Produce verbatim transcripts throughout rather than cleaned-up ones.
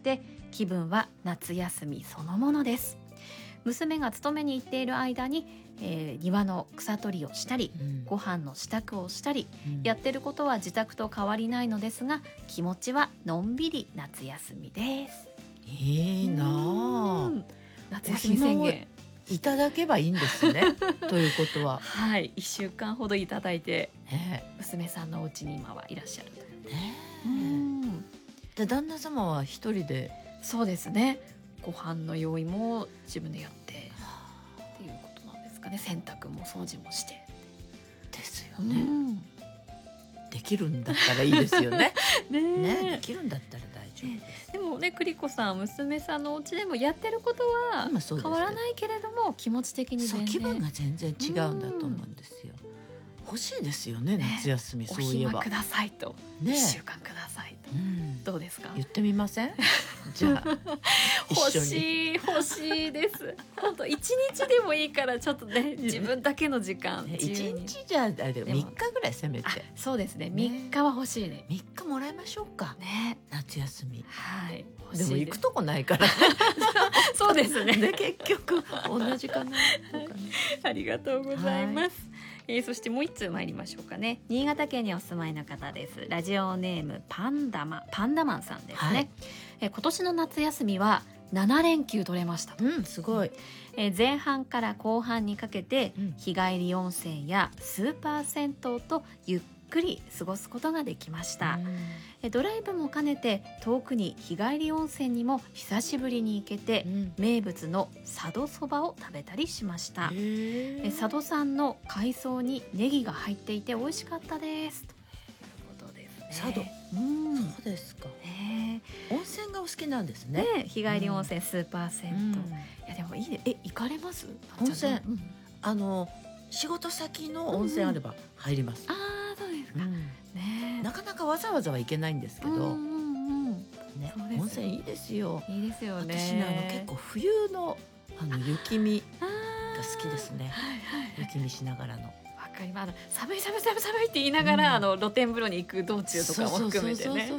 て気分は夏休みそのものです。娘が勤めに行っている間に、えー、庭の草取りをしたり、うん、ご飯の支度をしたり、うん、やってることは自宅と変わりないのですが、気持ちはのんびり夏休みです。 いいなあ。 夏休み宣言いただけばいいんですねということは、 はい、いっしゅうかんほどいただいて、ね、娘さんのお家に今はいらっしゃる、ね、 うんで旦那様は一人で。 そうですね、ご飯の用意も自分でやってっていうことなんですかね。洗濯も掃除もしてですよね、うん、できるんだったらいいですよねね, ねできるんだったら大丈夫です、 ね、でもね栗子さん娘さんのお家でもやってることは変わらないけれども、気持ち的に全然そう気分が全然違うんだと思うんですよ。欲しいですよね、夏休み。そういえばお暇くださいと、ね、いっしゅうかんくださいと、うん、どうですか。 言ってみませんじゃあ欲しい欲しいです本当一日でもいいからちょっとね自分だけの時間、 ね、一日じゃあれみっかぐらいせめて。 そうですね、みっかは欲しいね。 みっかもらいましょうかね、夏休み。 はいでも行くとこないからねそうですねで結局同じかなありがとうございます。えー、そしてもう一通参りましょうかね。新潟県にお住まいの方です。ラジオネームパンダマパンダマンさんですね、はい。えー、今年の夏休みはななれんきゅう取れましたと、 うん、すごい。 えー、前半から後半にかけて、うん、日帰り温泉やスーパー銭湯とゆっくり過ごすことができました、うん、えドライブも兼ねて遠くに日帰り温泉にも久しぶりに行けて、うん、名物の佐渡そばを食べたりしました。え佐渡産の海藻にネギが入っていて美味しかったですということですね。 佐渡、うん、そうですか、ね、温泉がお好きなんですね。 ね、日帰り温泉、うん、スーパー銭湯、うん、いやでもいいね。え行かれます？ 温泉、うん、あの仕事先の温泉あれば入ります、 うんうん、ああそうですか、うんね、なかなかわざわざは行けないんですけど、うんうんうんね、温泉いいですよ。 いいですよね。 私ね、あの結構冬のあの雪見が好きですね、はいはいはい、雪見しながらの。わかります。寒い寒い寒い寒いって言いながら、うん、あの露天風呂に行く道中とかも含めてね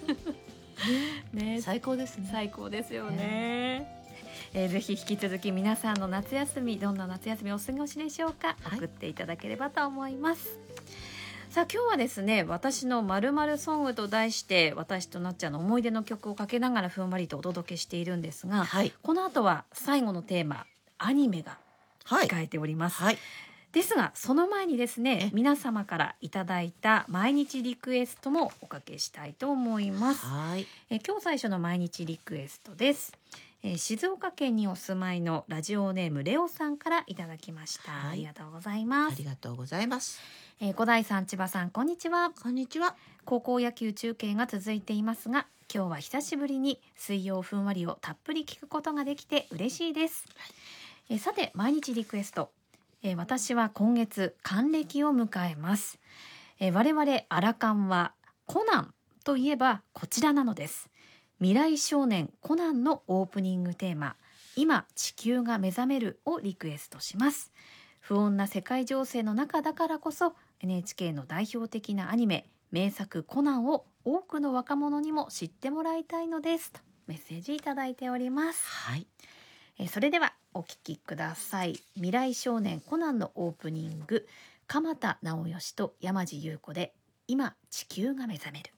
最高ですね。 最高ですよね、えー、ぜひ引き続き皆さんの夏休みどんな夏休みをお過ごしでしょうか、はい、送っていただければと思います。さあ今日はですね、私の〇〇ソングと題して私となっちゃんの思い出の曲をかけながらふんわりとお届けしているんですが、はい、この後は最後のテーマアニメが控えております、はいはい、ですがその前にですね、皆様からいただいた毎日リクエストもおかけしたいと思います。はい、え今日最初の毎日リクエストです。え静岡県にお住まいのラジオネームレオさんからいただきました、はい、ありがとうございます。 ありがとうございます。 えー、小田井さん、千葉さん、こんにちは。 こんにちは。 高校野球中継が続いていますが、今日は久しぶりに水曜ふんわりをたっぷり聞くことができて嬉しいです、はい。えー、さて毎日リクエスト、えー、私は今月還暦を迎えます、えー、我々アラカンはコナンといえばこちらなのです。未来少年コナンのオープニングテーマ、今地球が目覚めるをリクエストします。不穏な世界情勢の中だからこそ エヌエイチケー の代表的なアニメ名作コナンを多くの若者にも知ってもらいたいのですとメッセージいただいております、はい。えそれではお聞きください。未来少年コナンのオープニング、鎌田直義と山地優子で今地球が目覚める。